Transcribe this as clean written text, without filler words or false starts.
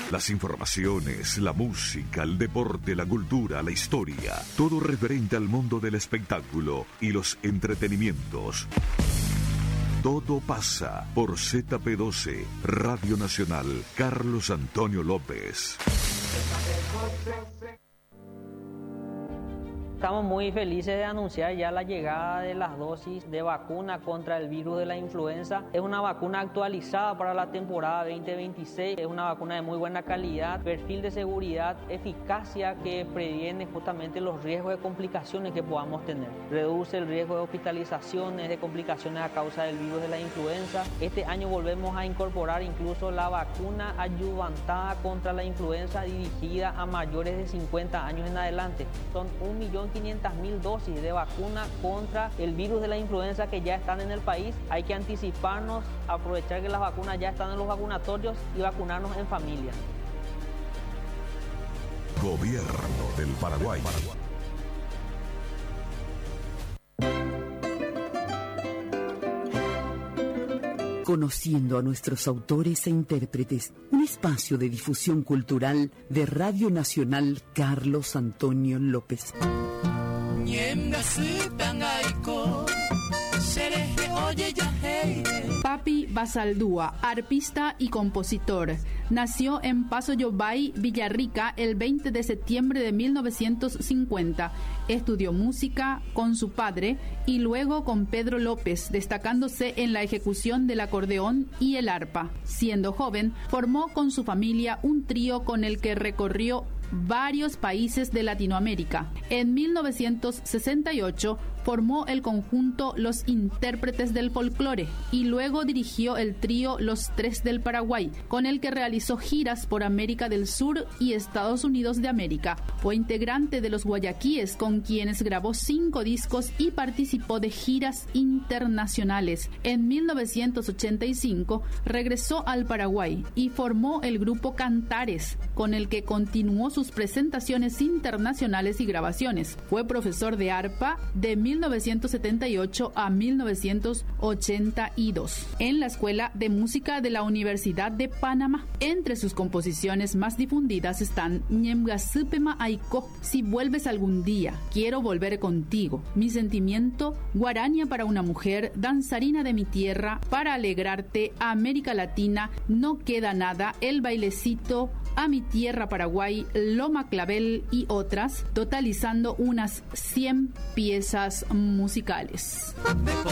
Las informaciones, la música, el deporte, la cultura, la historia, todo referente al mundo del espectáculo y los entretenimientos. Todo pasa por ZP12, Radio Nacional, Carlos Antonio López. Estamos muy felices de anunciar ya la llegada de las dosis de vacuna contra el virus de la influenza. Es una vacuna actualizada para la temporada 2026. Es una vacuna de muy buena calidad, perfil de seguridad, eficacia que previene justamente los riesgos de complicaciones que podamos tener. Reduce el riesgo de hospitalizaciones, de complicaciones a causa del virus de la influenza. Este año volvemos a incorporar incluso la vacuna adyuvantada contra la influenza dirigida a mayores de 50 años en adelante. Son 1.500.000 dosis de vacuna contra el virus de la influenza que ya están en el país. Hay que anticiparnos, aprovechar que las vacunas ya están en los vacunatorios y vacunarnos en familia. Gobierno del Paraguay. Conociendo a nuestros autores e intérpretes, un espacio de difusión cultural de Radio Nacional Carlos Antonio López. Papi Basaldúa, arpista y compositor, nació en Paso Yobay, Villarrica, el 20 de septiembre de 1950. Estudió música con su padre y luego con Pedro López, destacándose en la ejecución del acordeón y el arpa. Siendo joven, formó con su familia un trío con el que recorrió varios países de Latinoamérica. En 1968 formó el conjunto Los Intérpretes del Folclore y luego dirigió el trío Los Tres del Paraguay, con el que realizó giras por América del Sur y Estados Unidos de América. Fue integrante de Los Guayaquíes, con quienes grabó 5 discos y participó de giras internacionales. En 1985 regresó al Paraguay y formó el grupo Cantares, con el que continuó sus presentaciones internacionales y grabaciones. Fue profesor de arpa de 1978 a 1982 en la Escuela de Música de la Universidad de Panamá. Entre sus composiciones más difundidas están Ñemgasupema Aiko, Si vuelves algún día, Quiero volver contigo, Mi sentimiento, Guaraña para una mujer, Danzarina de mi tierra, Para alegrarte, América Latina, No queda nada, El bailecito, A mi tierra Paraguay, Loma Clavel y otras, totalizando unas 100 piezas musicales.